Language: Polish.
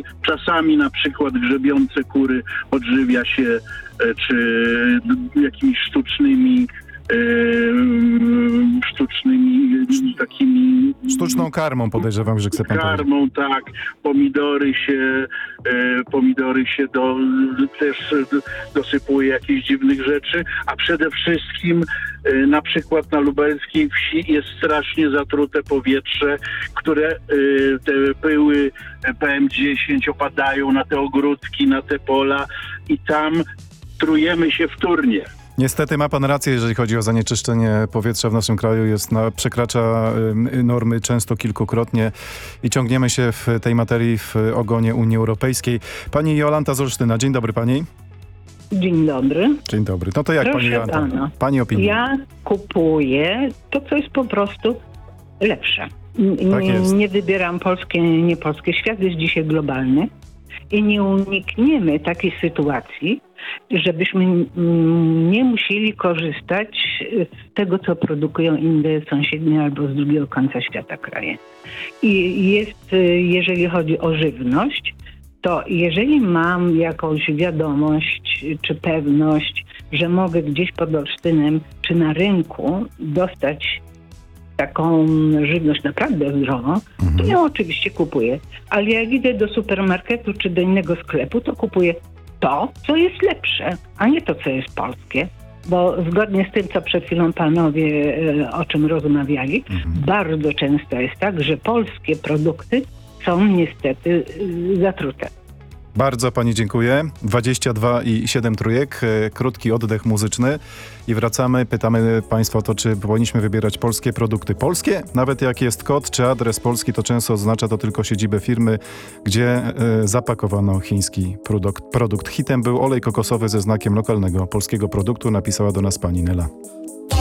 czasami na przykład grzebiące kury odżywia się czy jakimiś sztucznymi takimi... Sztuczną karmą podejrzewam, że chce pan powiedzieć. Karmą, tak. Pomidory się też dosypuje jakichś dziwnych rzeczy, a przede wszystkim na przykład na lubelskiej wsi jest strasznie zatrute powietrze, które te pyły PM10 opadają na te ogródki, na te pola i tam trujemy się wtórnie. Niestety ma pan rację, jeżeli chodzi o zanieczyszczenie powietrza w naszym kraju. Przekracza normy często kilkukrotnie i ciągniemy się w tej materii w ogonie Unii Europejskiej. Pani Jolanta z Olsztyna. Dzień dobry pani. Dzień dobry. Dzień dobry. No to jak pani Jolanta? Pana, pani opinia. ja kupuję to, co jest po prostu lepsze. Tak jest. Nie wybieram polskie, nie polskie. Świat jest dzisiaj globalny i nie unikniemy takiej sytuacji, żebyśmy nie musieli korzystać z tego, co produkują inne sąsiednie albo z drugiego końca świata kraje. I jest, jeżeli chodzi o żywność, to jeżeli mam jakąś wiadomość czy pewność, że mogę gdzieś pod Olsztynem czy na rynku dostać taką żywność naprawdę zdrową, to ją oczywiście kupuję. Ale jak idę do supermarketu czy do innego sklepu, to kupuję to, co jest lepsze, a nie to, co jest polskie. Bo zgodnie z tym, co przed chwilą panowie o czym rozmawiali, bardzo często jest tak, że polskie produkty są niestety zatrute. Bardzo pani dziękuję. 22,7 trójek, krótki oddech muzyczny i wracamy. Pytamy państwa o to, czy powinniśmy wybierać polskie produkty. Polskie? Nawet jak jest kod czy adres polski, to często oznacza to tylko siedzibę firmy, gdzie zapakowano chiński produkt. Hitem był olej kokosowy ze znakiem lokalnego polskiego produktu, napisała do nas pani Nela.